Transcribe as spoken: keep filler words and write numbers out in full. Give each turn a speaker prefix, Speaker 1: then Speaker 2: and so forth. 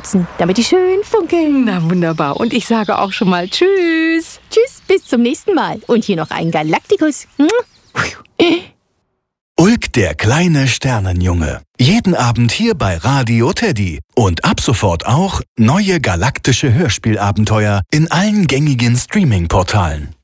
Speaker 1: knipsen, damit die schön funkeln.
Speaker 2: Na wunderbar. Und ich sage auch schon mal Tschüss.
Speaker 1: Tschüss, bis zum nächsten Mal. Und hier noch ein Galaktikus.
Speaker 3: Ulk, der kleine Sternenjunge. Jeden Abend hier bei Radio Teddy. Und ab sofort auch neue galaktische Hörspielabenteuer in allen gängigen Streaming-Portalen.